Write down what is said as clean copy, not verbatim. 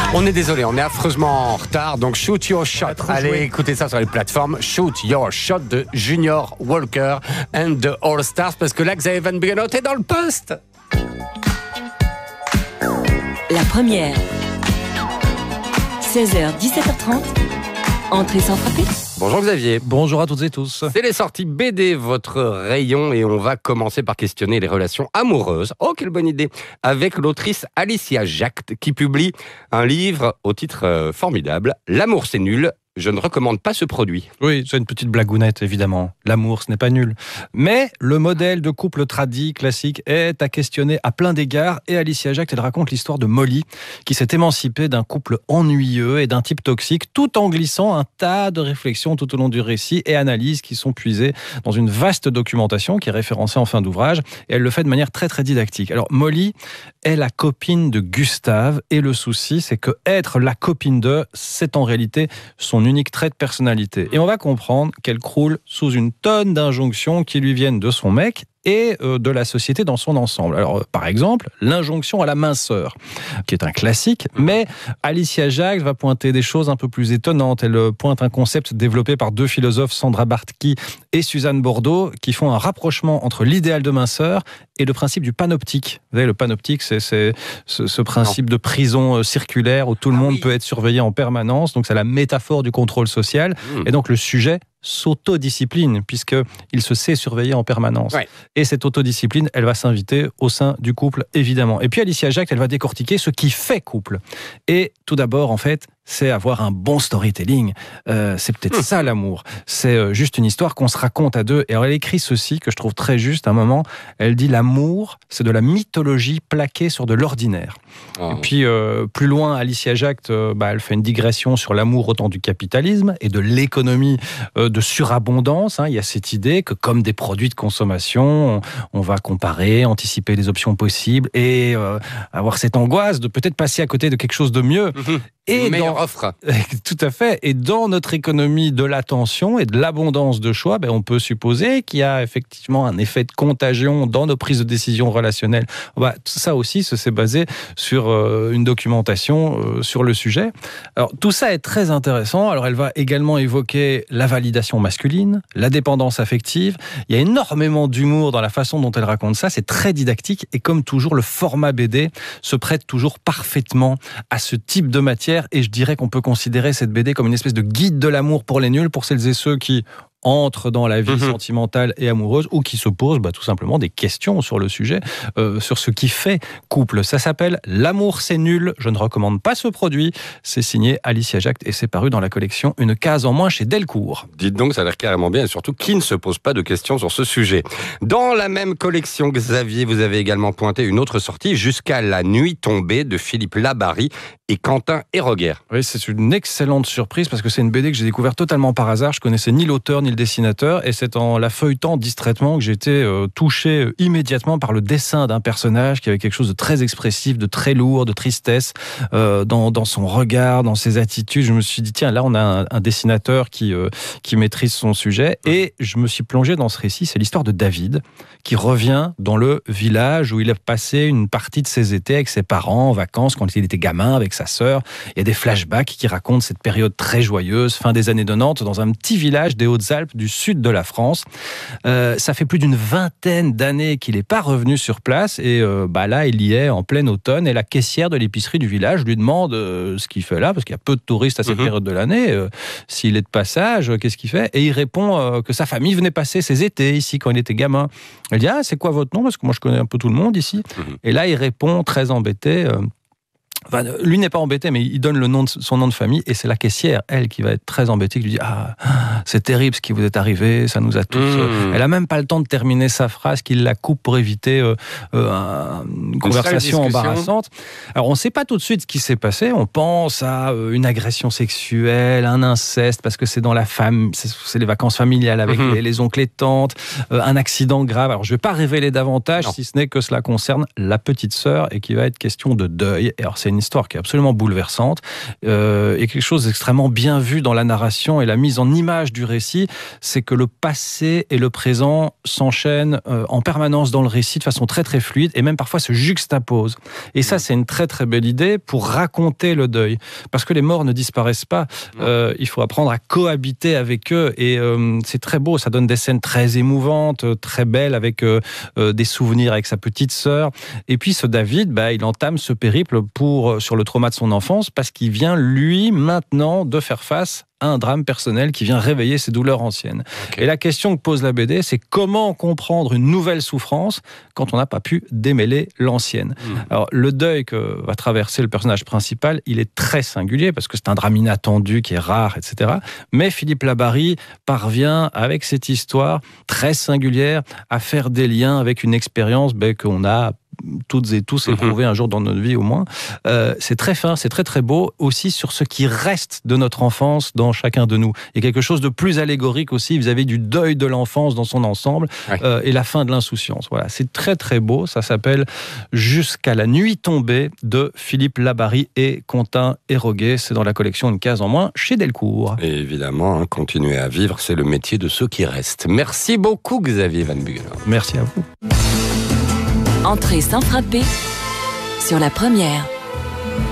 On est désolé, on est affreusement en retard, donc Shoot Your Shot. Allez écoutez ça sur les plateformes. Shoot Your Shot de Junior Walker and the All Stars, parce que là, Xavier Van Buggenot est dans le poste. La première. 16h, 17h30. Entrée sans frapper. Bonjour Xavier. Bonjour à toutes et tous. C'est les sorties BD, votre rayon, et on va commencer par questionner les relations amoureuses. Oh, quelle bonne idée. Avec l'autrice Alicia Jacques, qui publie un livre au titre formidable, L'amour c'est nul. Je ne recommande pas ce produit. Oui, c'est une petite blagounette, évidemment. L'amour, ce n'est pas nul. Mais le modèle de couple tradit, classique, est à questionner à plein d'égards. Et Alicia Jacques, elle raconte l'histoire de Molly, qui s'est émancipée d'un couple ennuyeux et d'un type toxique, tout en glissant un tas de réflexions tout au long du récit et analyses qui sont puisées dans une vaste documentation qui est référencée en fin d'ouvrage. Et elle le fait de manière très, très didactique. Alors, Molly est la copine de Gustave. Et le souci, c'est que être la copine de, c'est en réalité son unique trait de personnalité. Et on va comprendre qu'elle croule sous une tonne d'injonctions qui lui viennent de son mec et de la société dans son ensemble. Alors, par exemple, l'injonction à la minceur, qui est un classique, mais Alicia Jacques va pointer des choses un peu plus étonnantes. Elle pointe un concept développé par deux philosophes, Sandra Bartky et Suzanne Bordeaux, qui font un rapprochement entre l'idéal de minceur et le principe du panoptique. Vous savez, le panoptique, c'est ce principe de prison circulaire où tout le monde peut être surveillé en permanence. Donc, c'est la métaphore du contrôle social. Et donc, le sujet s'autodiscipline, puisqu'il se sait surveiller en permanence. Ouais. Et cette autodiscipline, elle va s'inviter au sein du couple, évidemment. Et puis Alicia Jacques, elle va décortiquer ce qui fait couple. Et tout d'abord, en fait, c'est avoir un bon storytelling. C'est peut-être ça l'amour. C'est juste une histoire qu'on se raconte à deux. Et alors elle écrit ceci, que je trouve très juste, à un moment, elle dit « L'amour, c'est de la mythologie plaquée sur de l'ordinaire ». Et puis, plus loin, Alicia Jacques, elle fait une digression sur l'amour autant du capitalisme et de l'économie de surabondance. Il y a cette idée que, comme des produits de consommation, on va comparer, anticiper les options possibles et avoir cette angoisse de peut-être passer à côté de quelque chose de mieux. Et meilleure offre. Tout à fait. Et dans notre économie de l'attention et de l'abondance de choix, on peut supposer qu'il y a effectivement un effet de contagion dans nos prises de décision relationnelles. Ça aussi, c'est basé sur une documentation sur le sujet. Alors, tout ça est très intéressant. Alors, elle va également évoquer la validation masculine, la dépendance affective. Il y a énormément d'humour dans la façon dont elle raconte ça. C'est très didactique. Et comme toujours, le format BD se prête toujours parfaitement à ce type de matière. Et je dirais qu'on peut considérer cette BD comme une espèce de guide de l'amour pour les nuls, pour celles et ceux qui entrent dans la vie sentimentale et amoureuse ou qui se posent tout simplement des questions sur le sujet, sur ce qui fait couple. Ça s'appelle L'amour c'est nul. Je ne recommande pas ce produit. C'est signé Alicia Jacques et c'est paru dans la collection Une case en moins chez Delcourt. Dites donc, ça a l'air carrément bien et surtout, qui ne se pose pas de questions sur ce sujet? Dans la même collection, Xavier, vous avez également pointé une autre sortie, Jusqu'à la nuit tombée, de Philippe Labary et Quentin Héroguer. Oui, c'est une excellente surprise parce que c'est une BD que j'ai découvert totalement par hasard. Je connaissais ni l'auteur ni le dessinateur et c'est en la feuilletant distraitement que j'ai été touché immédiatement par le dessin d'un personnage qui avait quelque chose de très expressif, de très lourd, de tristesse dans son regard, dans ses attitudes. Je me suis dit, tiens, là on a un dessinateur qui maîtrise son sujet et je me suis plongé dans ce récit. C'est l'histoire de David qui revient dans le village où il a passé une partie de ses étés avec ses parents en vacances quand il était gamin avec sa sœur. Il y a des flashbacks qui racontent cette période très joyeuse, fin des années 90, dans un petit village des Hautes-Alpes du sud de la France. Ça fait plus d'une vingtaine d'années qu'il n'est pas revenu sur place et là, il y est en plein automne et la caissière de l'épicerie du village lui demande ce qu'il fait là, parce qu'il y a peu de touristes à cette période de l'année. S'il est de passage, qu'est-ce qu'il fait? Et il répond que sa famille venait passer ses étés ici quand il était gamin. Elle dit, c'est quoi votre nom? Parce que moi, je connais un peu tout le monde ici. Et là, il répond très embêté... lui n'est pas embêté, mais il donne son nom de famille et c'est la caissière, elle, qui va être très embêtée, qui lui dit c'est terrible ce qui vous est arrivé, ça nous a tous... Elle a même pas le temps de terminer sa phrase, qu'il la coupe pour éviter une conversation embarrassante. Alors on sait pas tout de suite ce qui s'est passé, on pense à une agression sexuelle, un inceste, parce que c'est dans la famille, c'est les vacances familiales avec les oncles et tantes, un accident grave. Alors je vais pas révéler davantage, si ce n'est que cela concerne la petite sœur et qu'il va être question de deuil. Et alors c'est une une histoire qui est absolument bouleversante et quelque chose d'extrêmement bien vu dans la narration et la mise en image du récit, c'est que le passé et le présent s'enchaînent en permanence dans le récit de façon très très fluide et même parfois se juxtaposent. Et ça, c'est une très très belle idée pour raconter le deuil. Parce que les morts ne disparaissent pas. Il faut apprendre à cohabiter avec eux et c'est très beau. Ça donne des scènes très émouvantes, très belles avec des souvenirs avec sa petite sœur. Et puis ce David, il entame ce périple sur le trauma de son enfance parce qu'il vient, lui, maintenant, de faire face à un drame personnel qui vient réveiller ses douleurs anciennes. Okay. Et la question que pose la BD, c'est comment comprendre une nouvelle souffrance quand on n'a pas pu démêler l'ancienne. Alors, le deuil que va traverser le personnage principal, il est très singulier parce que c'est un drame inattendu qui est rare, etc. Mais Philippe Labary parvient, avec cette histoire très singulière, à faire des liens avec une expérience qu'on a toutes et tous éprouvé un jour dans notre vie au moins. C'est très fin, c'est très très beau aussi sur ce qui reste de notre enfance dans chacun de nous. Il y a quelque chose de plus allégorique aussi vis-à-vis du deuil de l'enfance dans son ensemble et la fin de l'insouciance. Voilà, c'est très très beau. Ça s'appelle Jusqu'à la nuit tombée de Philippe Labary et Quentin Héroguet. C'est dans la collection Une case en moins chez Delcourt. Et évidemment, continuer à vivre, c'est le métier de ceux qui restent. Merci beaucoup Xavier Van Bugelen. Merci à vous. Entrée sans frapper sur la première.